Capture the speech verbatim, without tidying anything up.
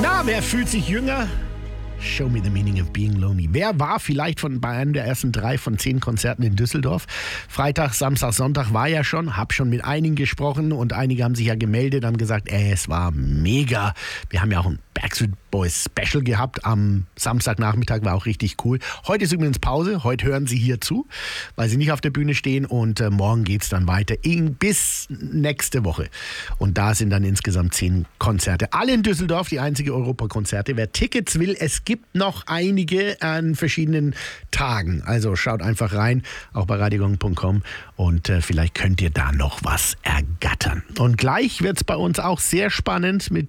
Na, wer fühlt sich jünger? Show me the meaning of being lonely. Wer war vielleicht von bei einem der ersten drei von zehn Konzerten in Düsseldorf? Freitag, Samstag, Sonntag war ja schon. Hab schon mit einigen gesprochen und einige haben sich ja gemeldet, haben gesagt, ey, es war mega. Wir haben ja auch ein Backstreet Boys Special gehabt am Samstagnachmittag, war auch richtig cool. Heute ist übrigens Pause, heute hören Sie hier zu, weil Sie nicht auf der Bühne stehen und äh, morgen geht's dann weiter in, bis nächste Woche. Und da sind dann insgesamt zehn Konzerte. Alle in Düsseldorf, die einzige Europakonzerte. Wer Tickets will, es gibt noch einige an verschiedenen Tagen. Also schaut einfach rein, auch bei radiogong punkt com und äh, vielleicht könnt ihr da noch was ergattern. Und gleich wird's bei uns auch sehr spannend mit